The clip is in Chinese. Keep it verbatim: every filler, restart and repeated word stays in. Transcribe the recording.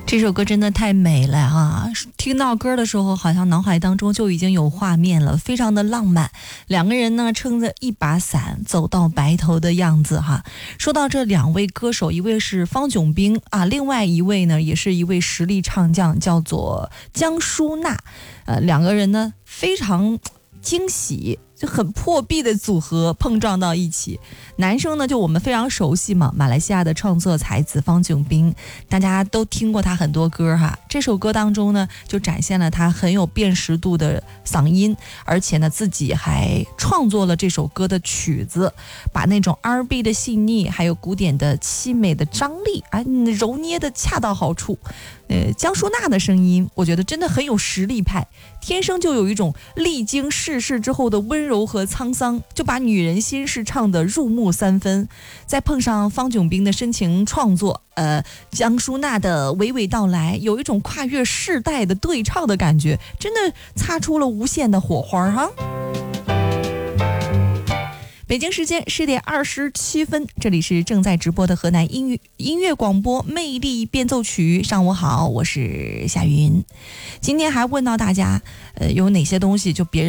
这首歌真的太美了啊！听到歌的时候，好像脑海当中就已经有画面了，非常的浪漫。两个人呢撑着一把伞走到白头的样子哈。说到这两位歌手，一位是方炯斌啊，另外一位呢也是一位实力唱将，叫做江淑娜。呃，两个人呢非常惊喜。就很破壁的组合碰撞到一起，男生呢就我们非常熟悉嘛，马来西亚的创作才子方炯斌，大家都听过他很多歌哈。这首歌当中呢，就展现了他很有辨识度的嗓音，而且呢自己还创作了这首歌的曲子，把那种 R and B 的细腻，还有古典的凄美的张力，哎，揉捏的恰到好处。呃，江淑娜的声音，我觉得真的很有实力派，天生就有一种历经世事之后的温柔和沧桑，就把女人心事唱得入木三分。再碰上方炯斌的深情创作，呃，江淑娜的娓娓道来，有一种跨越世代的对唱的感觉，真的擦出了无限的火花哈。北京时间十点二十七分，这里是正在直播的河南音乐音乐广播魅力变奏曲。上午好，我是夏云。今天还问到大家，呃，有哪些东西就别人